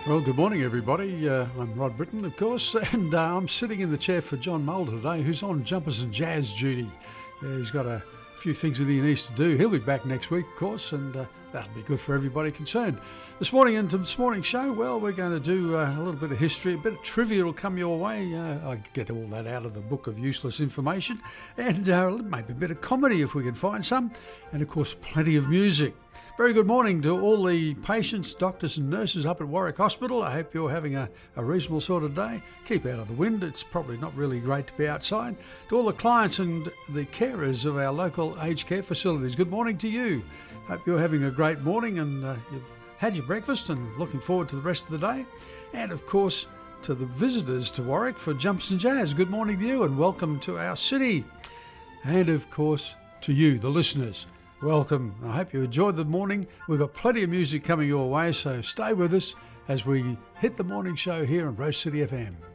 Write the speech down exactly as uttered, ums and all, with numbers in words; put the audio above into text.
Well, good morning, everybody. Uh, I'm Rod Britton, of course, and uh, I'm sitting in the chair for John Mulder today, who's on Jumpers and Jazz duty. Uh, he's got a few things that he needs to do. He'll be back next week, of course, and uh, that'll be good for everybody concerned. This morning, into this morning's show, well, we're going to do uh, a little bit of history, a bit of trivia will come your way. Uh, I get all that out of the book of useless information, and uh, maybe a bit of comedy if we can find some, and of course, plenty of music. Very good morning to all the patients, doctors and nurses up at Warwick Hospital. I hope you're having a, a reasonable sort of day. Keep out of the wind. It's probably not really great to be outside. To all the clients and the carers of our local aged care facilities, good morning to you. Hope you're having a great morning and uh, you've had your breakfast and looking forward to the rest of the day. And of course, to the visitors to Warwick for Jumps and Jazz, good morning to you and welcome to our city. And of course, to you, the listeners. Welcome. I hope you enjoyed the morning. We've got plenty of music coming your way, so stay with us as we hit the morning show here on Rose City F M.